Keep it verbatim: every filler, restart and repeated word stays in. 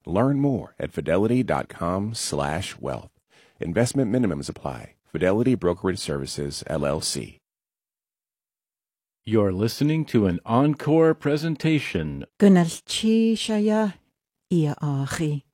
Learn more at fidelity.com slash wealth. Investment minimums apply. Fidelity Brokerage Services, L L C. You're listening to an encore presentation. Gynnallchi Shaya Ia Achi.